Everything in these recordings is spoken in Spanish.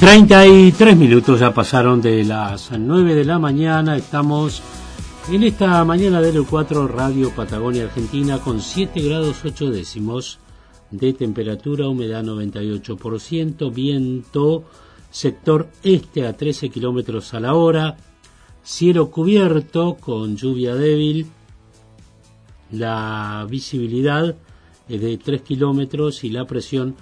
33 minutos ya pasaron de las 9 de la mañana. Estamos en esta mañana del 4 Radio Patagonia Argentina con 7 grados 8 décimos de temperatura, humedad 98%, viento sector este a 13 kilómetros a la hora, cielo cubierto con lluvia débil, la visibilidad es de 3 kilómetros y la presión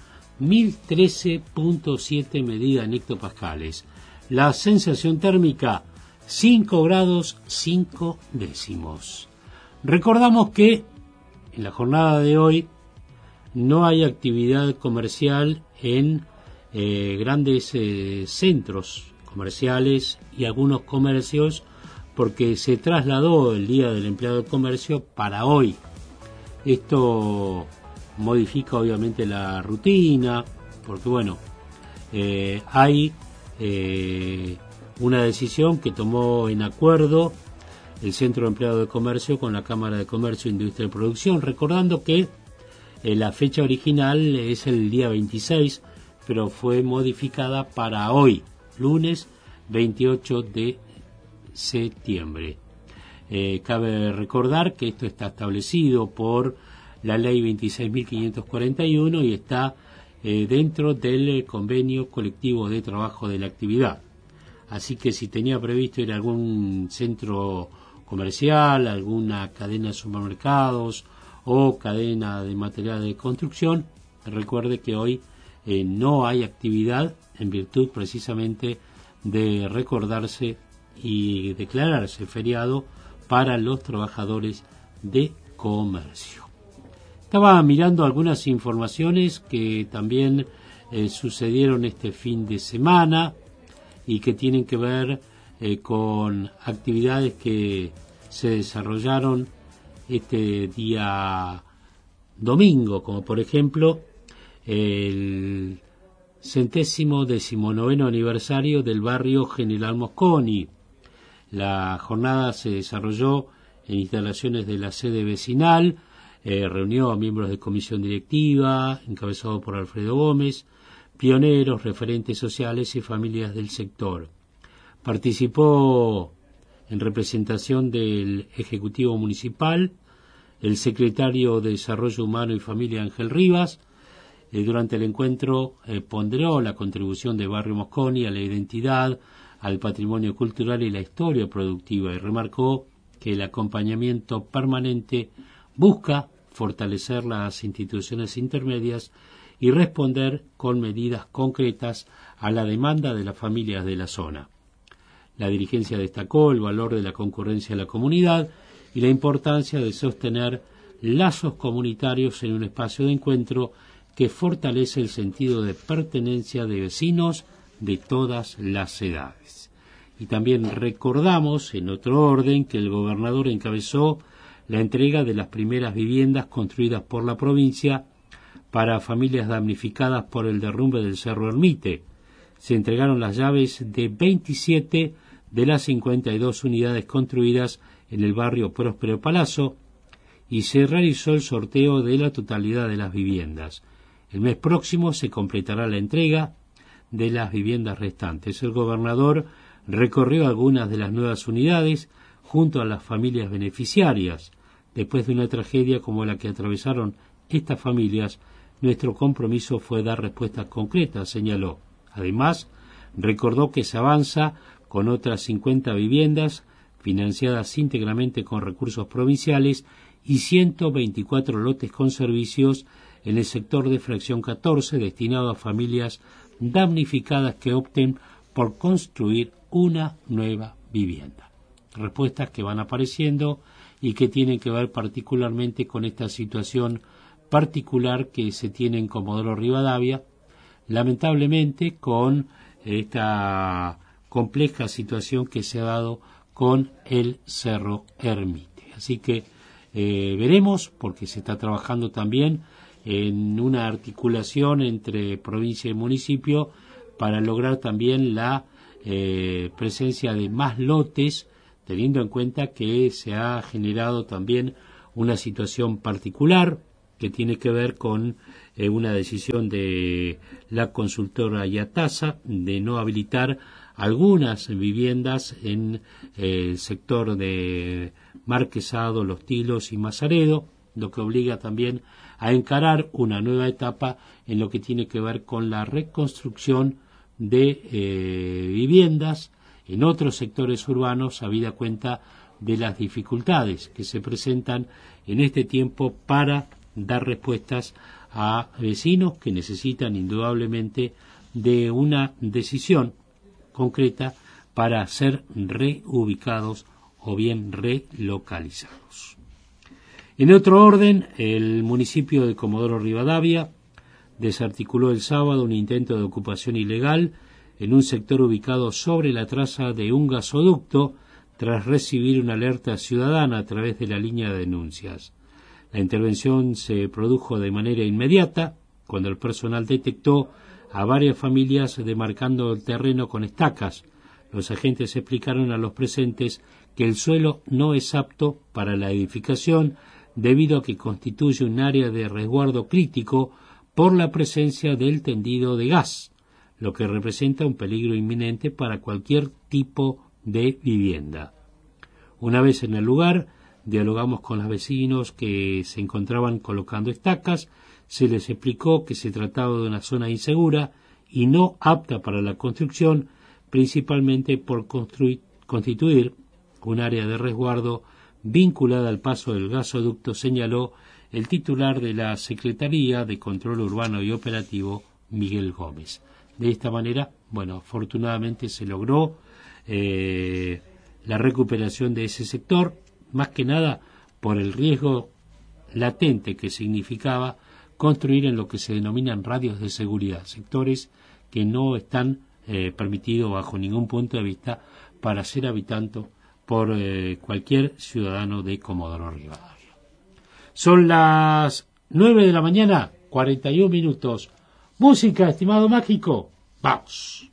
1013.7 medida en hectopascales. La sensación térmica 5 grados 5 décimos. Recordamos que en la jornada de hoy no hay actividad comercial en grandes centros comerciales y algunos comercios porque se trasladó el Día del Empleado de Comercio para hoy. Esto modifica obviamente la rutina, porque bueno, hay una decisión que tomó en acuerdo el Centro de Empleados de Comercio con la Cámara de Comercio, Industria y Producción, recordando que la fecha original es el día 26, pero fue modificada para hoy, lunes 28 de septiembre. Cabe recordar que esto está establecido por la ley 26.541 y está dentro del convenio colectivo de trabajo de la actividad. Así que si tenía previsto ir a algún centro comercial, alguna cadena de supermercados o cadena de material de construcción, recuerde que hoy no hay actividad en virtud precisamente de recordarse y declararse feriado para los trabajadores de comercio. Estaba mirando algunas informaciones que también sucedieron este fin de semana y que tienen que ver con actividades que se desarrollaron este día domingo, como por ejemplo el 119º aniversario del barrio General Mosconi. La jornada se desarrolló en instalaciones de la sede vecinal. Reunió a miembros de comisión directiva, encabezado por Alfredo Gómez, pioneros, referentes sociales y familias del sector. Participó en representación del Ejecutivo Municipal, el secretario de Desarrollo Humano y Familia Ángel Rivas. Durante el encuentro ponderó la contribución de Barrio Mosconi a la identidad, al patrimonio cultural y la historia productiva y remarcó que el acompañamiento permanente busca fortalecer las instituciones intermedias y responder con medidas concretas a la demanda de las familias de la zona. La dirigencia destacó el valor de la concurrencia en la comunidad y la importancia de sostener lazos comunitarios en un espacio de encuentro que fortalece el sentido de pertenencia de vecinos de todas las edades. Y también recordamos, en otro orden, que el gobernador encabezó la entrega de las primeras viviendas construidas por la provincia para familias damnificadas por el derrumbe del Cerro Ermite. Se entregaron las llaves de 27 de las 52 unidades construidas en el barrio Próspero Palazzo y se realizó el sorteo de la totalidad de las viviendas. El mes próximo se completará la entrega de las viviendas restantes. El gobernador recorrió algunas de las nuevas unidades junto a las familias beneficiarias. Después de una tragedia como la que atravesaron estas familias, nuestro compromiso fue dar respuestas concretas, señaló. Además, recordó que se avanza con otras 50 viviendas financiadas íntegramente con recursos provinciales y 124 lotes con servicios en el sector de fracción 14 destinado a familias damnificadas que opten por construir una nueva vivienda. Respuestas que van apareciendo y que tienen que ver particularmente con esta situación particular que se tiene en Comodoro Rivadavia, lamentablemente con esta compleja situación que se ha dado con el Cerro Ermite. Así que veremos, porque se está trabajando también en una articulación entre provincia y municipio para lograr también la presencia de más lotes, teniendo en cuenta que se ha generado también una situación particular que tiene que ver con una decisión de la consultora Yatasa de no habilitar algunas viviendas en el sector de Marquesado, Los Tilos y Mazaredo, lo que obliga también a encarar una nueva etapa en lo que tiene que ver con la reconstrucción de viviendas en otros sectores urbanos, habida cuenta de las dificultades que se presentan en este tiempo para dar respuestas a vecinos que necesitan indudablemente de una decisión concreta para ser reubicados o bien relocalizados. En otro orden, el municipio de Comodoro Rivadavia desarticuló el sábado un intento de ocupación ilegal en un sector ubicado sobre la traza de un gasoducto tras recibir una alerta ciudadana a través de la línea de denuncias. La intervención se produjo de manera inmediata cuando el personal detectó a varias familias demarcando el terreno con estacas. Los agentes explicaron a los presentes que el suelo no es apto para la edificación debido a que constituye un área de resguardo crítico por la presencia del tendido de gas, lo que representa un peligro inminente para cualquier tipo de vivienda. Una vez en el lugar, dialogamos con los vecinos que se encontraban colocando estacas, se les explicó que se trataba de una zona insegura y no apta para la construcción, principalmente por constituir un área de resguardo vinculada al paso del gasoducto, señaló el titular de la Secretaría de Control Urbano y Operativo, Miguel Gómez. De esta manera, afortunadamente se logró la recuperación de ese sector, más que nada por el riesgo latente que significaba construir en lo que se denominan radios de seguridad, sectores que no están permitidos bajo ningún punto de vista para ser habitado por cualquier ciudadano de Comodoro Rivadavia. Son las 9 de la mañana, 41 minutos. Música, estimado mágico. Vamos.